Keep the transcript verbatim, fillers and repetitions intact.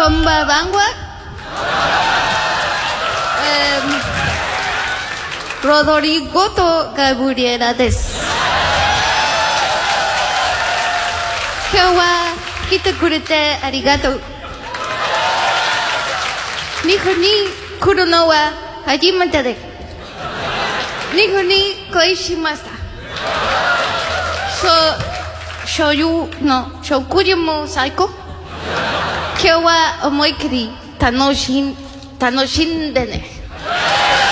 こんばんは。えー、ロドリゴとガブリエラです。今日は来てくれてありがとう。日本に来るのは初めてで、日本に恋しました。そう、醤油の食事も最高。今日は思いっきり楽しん、楽しんでね。